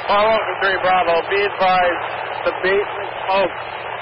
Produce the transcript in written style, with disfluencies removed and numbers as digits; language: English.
Follow from 3 Bravo. Be advised, the basement smoke